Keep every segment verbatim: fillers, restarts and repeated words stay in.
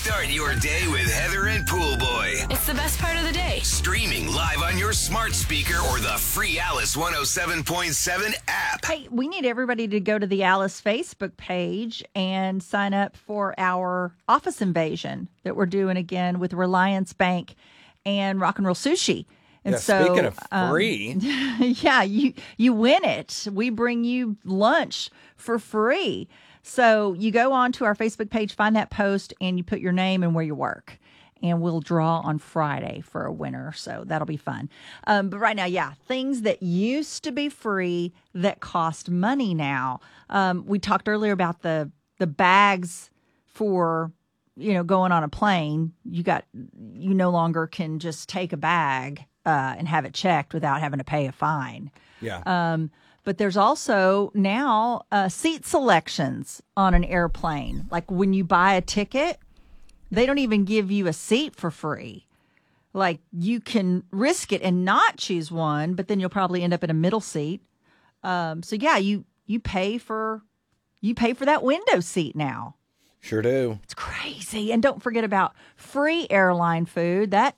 Start your day with Heather and Pool Boy. It's the best part of the day. Streaming live on your smart speaker or the free Alice one oh seven point seven app. Hey, we need everybody to go to the Alice Facebook page and sign up for our office invasion that we're doing again with Reliance Bank and Rock and Roll Sushi. And yeah, so, speaking of free. Um, yeah, you, you win it. We bring you lunch for free. So you go on to our Facebook page, find that post, and you put your name and where you work. And we'll draw on Friday for a winner. So that'll be fun. Um, but right now, yeah, things that used to be free that cost money now. Um, we talked earlier about the the bags for, you know, going on a plane. You got you no longer can just take a bag uh, and have it checked without having to pay a fine. Yeah. Um, but there's also now uh, seat selections on an airplane. Like when you buy a ticket, they don't even give you a seat for free. Like you can risk it and not choose one, but then you'll probably end up in a middle seat. Um, so yeah, you you pay for you pay for that window seat now. Sure do. It's crazy. And don't forget about free airline food. That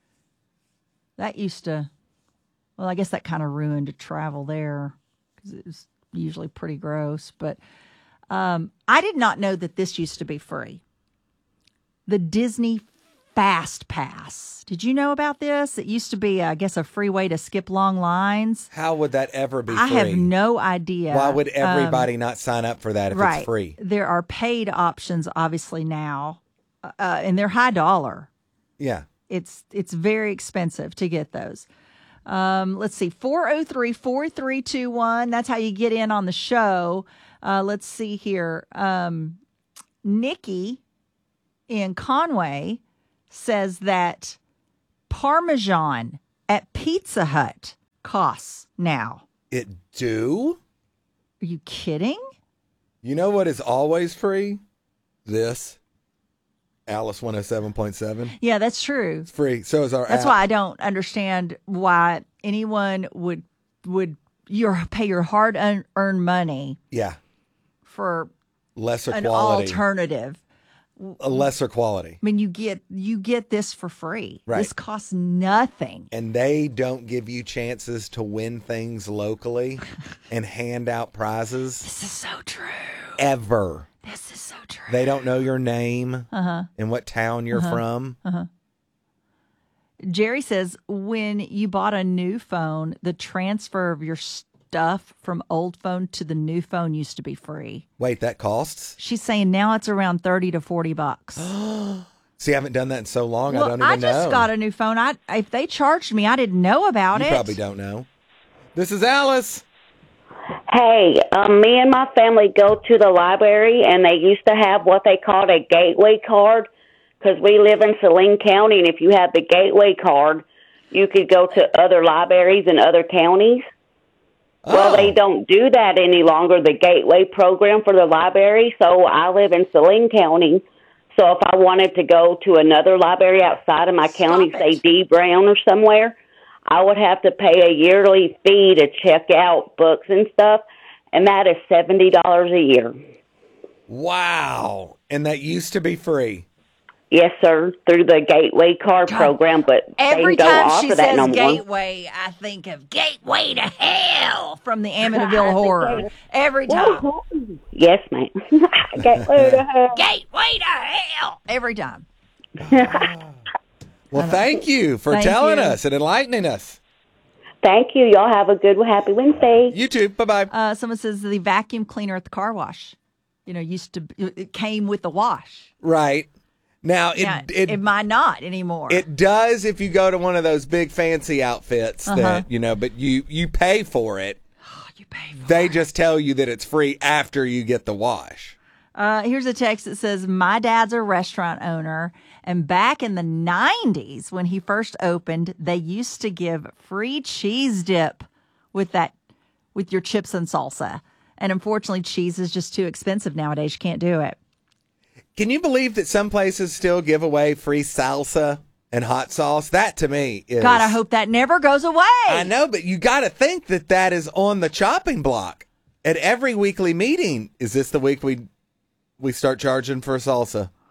that used to, well, I guess that kind of ruined travel there because it was usually pretty gross. But um, I did not know that this used to be free. The Disney Fast Pass. Did you know about this? It used to be, I guess, a free way to skip long lines. How would that ever be free? I have no idea. Why would everybody um, not sign up for that if right. it's free? There are paid options, obviously, now, uh, and they're high dollar. Yeah. It's it's very expensive to get those. Um, let's see, four oh three, four three two one. That's how you get in on the show. Uh, let's see here. Um, Nikki in Conway says that Parmesan at Pizza Hut costs now. It do? Are you kidding? You know what is always free? This. Alice one oh seven point seven. Yeah, that's true. It's free. So is our That's app. why I don't understand why anyone would would your pay your hard earned money Yeah. for Lesser an quality. alternative. A lesser quality. I mean, you get you get this for free. Right. This costs nothing. And they don't give you chances to win things locally and hand out prizes This is so true. ever. This is so true. They don't know your name Uh-huh. and what town you're from. Uh-huh. Jerry says when you bought a new phone, the transfer of your stuff from old phone to the new phone used to be free. Wait, that costs? She's saying now it's around thirty to forty bucks. See, I haven't done that in so long. Well, I don't even know. I just got a new phone. I if they charged me, I didn't know about you it. probably don't know. This is Alice. Hey, um, me and my family go to the library, and they used to have what they called a gateway card because we live in Saline County, and if you had the gateway card, you could go to other libraries in other counties. Oh. Well, they don't do that any longer, the gateway program for the library, so I live in Saline County. So if I wanted to go to another library outside of my Stop county, it. say D. Brown or somewhere, I would have to pay a yearly fee to check out books and stuff, and that is seventy dollars a year. Wow. And that used to be free. Yes, sir, through the Gateway Card God. program, but Every they don't time offer she that says no more. gateway, I think of Gateway to Hell from the Amityville Horror. Every time. Yes, ma'am. Gateway to hell. Gateway to Hell. Every time. Well, thank you for Thank telling you. us and enlightening us. Thank you. Y'all have a good, happy Wednesday. You too. Bye-bye. Uh, someone says the vacuum cleaner at the car wash, you know, used to, it came with the wash. Right. Now, it, Yeah, it, it might not anymore. it does if you go to one of those big fancy outfits Uh-huh. that, you know, but you, you pay for it. Oh, you pay for They it. just tell you that it's free after you get the wash. Uh, here's a text that says, my dad's a restaurant owner, and back in the nineties, when he first opened, they used to give free cheese dip with that, with your chips and salsa. And unfortunately, cheese is just too expensive nowadays. You can't do it. Can you believe that some places still give away free salsa and hot sauce? That to me is... God, I hope that never goes away. I know, but you got to think that that is on the chopping block. At every weekly meeting, is this the week we we start charging for salsa?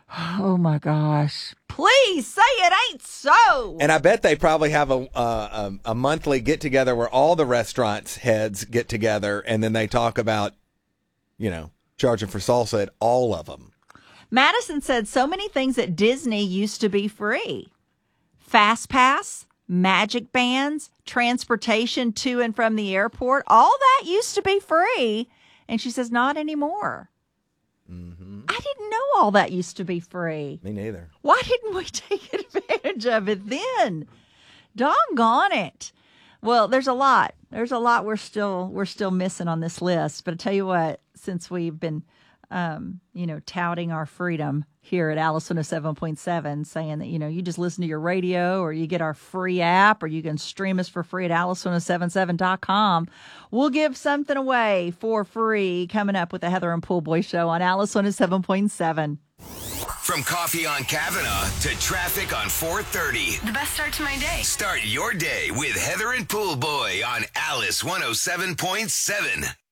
Oh my gosh. Please say it ain't so. And I bet they probably have a uh, a, a monthly get together where all the restaurants heads get together and then they talk about, you know, charging for salsa at all of them. Madison said so many things at Disney used to be free. Fast Pass, Magic Bands, transportation to and from the airport, all that used to be free. And she says, not anymore. Mm-hmm. I didn't know all that used to be free. Me neither. Why didn't we take advantage of it then? Doggone it. Well, there's a lot. There's a lot we're still we're still missing on this list. But I tell you what, since we've been, um, you know, touting our freedom here at Alice one oh seven point seven, saying that, you know, you just listen to your radio or you get our free app or you can stream us for free at alice one oh seven seven dot com. We'll give something away for free coming up with the Heather and Pool Boy Show on Alice one oh seven point seven. From coffee on Kavanaugh to traffic on four thirty. The best start to my day. Start your day with Heather and Pool Boy on Alice one oh seven point seven.